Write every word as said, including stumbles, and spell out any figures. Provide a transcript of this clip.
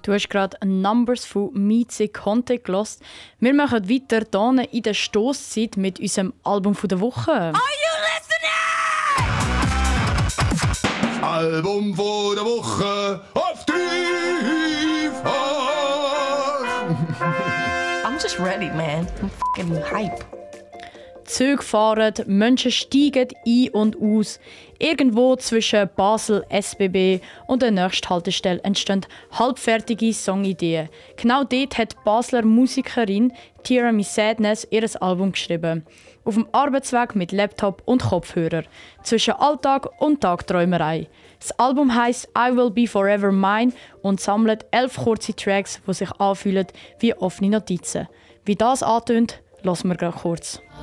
Du hast gerade Numbers von Mieze Conte gehört. Wir machen weiter hier in der Stosszeit mit unserem Album der Woche. Are you listening? Album von der Woche auf Dreifach. I'm just ready, man. I'm fucking hype. Züge fahren, Menschen steigen ein und aus. Irgendwo zwischen Basel S B B und der nächsten Haltestelle entstehen halbfertige Songideen. Genau dort hat die Basler Musikerin Tiramisu Sadness ihr Album geschrieben. Auf dem Arbeitsweg mit Laptop und Kopfhörer. Zwischen Alltag und Tagträumerei. Das Album heisst «I Will Be Forever Mine» und sammelt elf kurze Tracks, die sich anfühlen wie offene Notizen. Wie das antönt, hören wir gerade kurz.